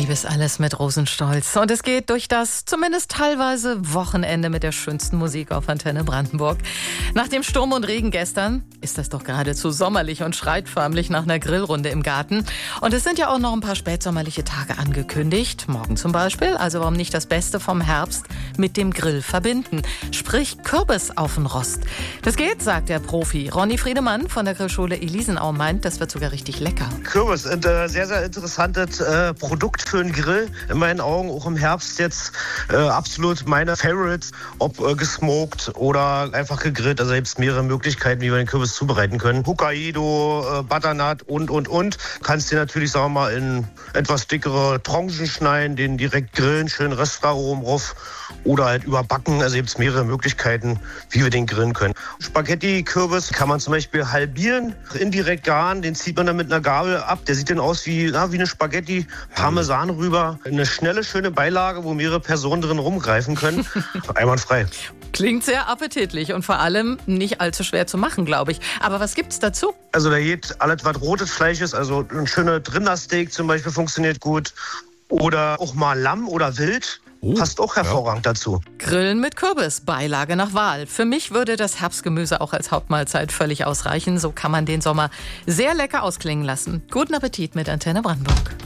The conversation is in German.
Liebes alles mit Rosenstolz. Und es geht durch das zumindest teilweise Wochenende mit der schönsten Musik auf Antenne Brandenburg. Nach dem Sturm und Regen gestern ist das doch geradezu sommerlich und schreit förmlich nach einer Grillrunde im Garten. Und es sind ja auch noch ein paar spätsommerliche Tage angekündigt. Morgen zum Beispiel. Also warum nicht das Beste vom Herbst mit dem Grill verbinden? Sprich Kürbis auf den Rost. Das geht, sagt der Profi. Ronny Friedemann von der Grillschule Elisenau meint, das wird sogar richtig lecker. Kürbis ist ein sehr, sehr interessantes Produkt für einen Grill. In meinen Augen auch im Herbst jetzt absolut meine Favorites. Ob gesmoked oder einfach gegrillt. Also gibt es mehrere Möglichkeiten, wie wir den Kürbis zubereiten können. Hokkaido, Butternut und. Kannst dir natürlich, sagen wir mal, in etwas dickere Tranchen schneiden, den direkt grillen, schön Röstaromen drauf oder halt überbacken. Also gibt es mehrere Möglichkeiten, wie wir den grillen können. Spaghetti-Kürbis kann man zum Beispiel halbieren, indirekt garen, den zieht man dann mit einer Gabel ab. Der sieht dann aus wie eine Spaghetti, Parmesan rüber. Eine schnelle, schöne Beilage, wo mehrere Personen drin rumgreifen können. Einwandfrei. Klingt sehr appetitlich und vor allem nicht allzu schwer zu machen, glaube ich. Aber was gibt's dazu? Also da geht alles, was rotes Fleisch ist, also ein schöner Rindersteak zum Beispiel funktioniert gut. Oder auch mal Lamm oder Wild. Passt auch hervorragend dazu. Grillen mit Kürbis, Beilage nach Wahl. Für mich würde das Herbstgemüse auch als Hauptmahlzeit völlig ausreichen. So kann man den Sommer sehr lecker ausklingen lassen. Guten Appetit mit Antenne Brandenburg.